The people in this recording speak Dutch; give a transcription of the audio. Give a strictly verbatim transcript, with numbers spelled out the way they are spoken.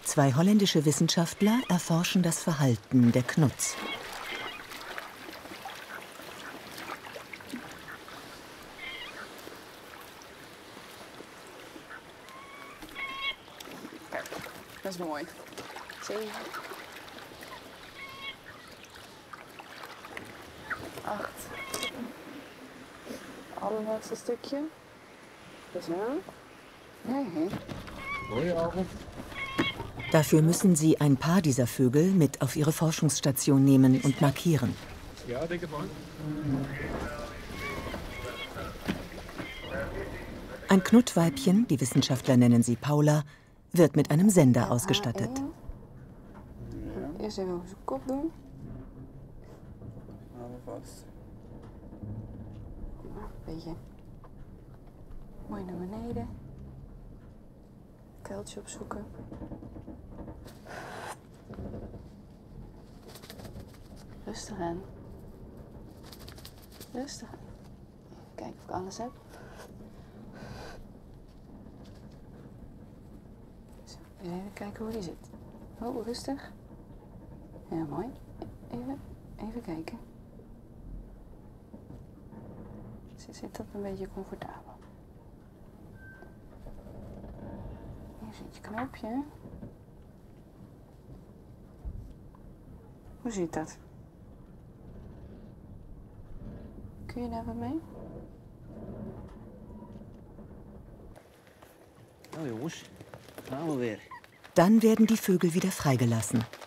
Zwei holländische Wissenschaftler erforschen das Verhalten der Knuts. Kijk, dat is mooi. Zeven. Acht. Allerlaatste stukje. Zo. Nee. Mooie Augen. Dafür müssen sie ein paar dieser Vögel mit auf ihre Forschungsstation nehmen und markieren. Ja, denke mal. Ein Knutweibchen, die Wissenschaftler nennen sie Paula, wird mit einem Sender ausgestattet. Eerst even over zijn kop doen. Hou vast. Een beetje mooi naar beneden. Kuiltje opzoeken. Rustig aan. Rustig aan. Even kijken of ik alles heb. Zo, even kijken hoe die zit. Oh, rustig. Ja, mooi. Even, even kijken. Zit dat een beetje comfortabel? Hier zit je knoopje. Hoe zit dat? Kun je daar wat mee? Nou jongens, gaan we weer. Dann werden die Vögel wieder freigelassen.